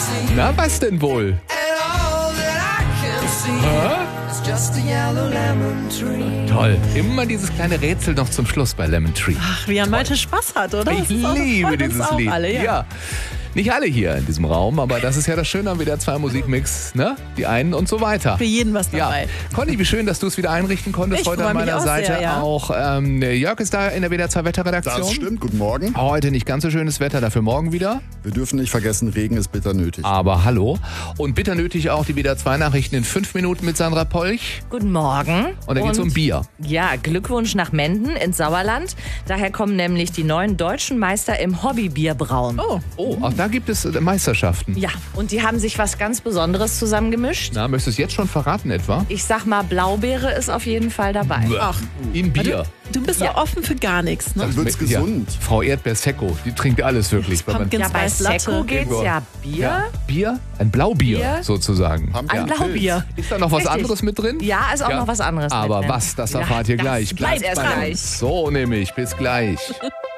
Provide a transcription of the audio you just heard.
Na, was denn wohl? Toll. Immer dieses kleine Rätsel noch zum Schluss bei Lemon Tree. Ach, wie er Malte Spaß hat, oder? Ich liebe dieses Lied. Alle, ja. Nicht alle hier in diesem Raum, aber das ist ja das Schöne am WDR 2 Musikmix, ne? Die einen und so weiter. Für jeden was dabei. Ja. Conny, wie schön, dass du es wieder einrichten konntest. Ich heute freu an mich meiner auch Seite sehr, ja. auch. Jörg ist da in der WDR 2 Wetterredaktion. Das stimmt, guten Morgen. Heute nicht ganz so schönes Wetter, dafür morgen wieder. Wir dürfen nicht vergessen, Regen ist bitter nötig. Aber hallo. Und bitter nötig auch die WDR 2 Nachrichten in 5 Minuten mit Sandra Polch. Guten Morgen. Und dann geht's um Bier. Ja, Glückwunsch nach Menden ins Sauerland. Daher kommen nämlich die neuen deutschen Meister im Hobbybierbrauen. Oh, auch da gibt es Meisterschaften. Ja, und die haben sich was ganz Besonderes zusammengemischt. Na, möchtest du es jetzt schon verraten etwa? Ich sag mal, Blaubeere ist auf jeden Fall dabei. Ach, In Bier. du bist ja offen für gar nichts, ne? Dann wird's Ja, gesund. Frau Erdbeer-Secco, die trinkt alles wirklich. Wenn man, Pumpkin Ja, bei Spice Latte. Secco geht's ja Bier. ja, Bier? Ein Blaubier Bier? sozusagen. Pumpkin Ja. Ein Blaubier. Ist da noch was Richtig. anderes mit drin? Ja, ist auch noch was anderes Aber mit drin. was, das erfahrt ihr das gleich. bleibt erst bei gleich. uns. So nämlich, bis gleich.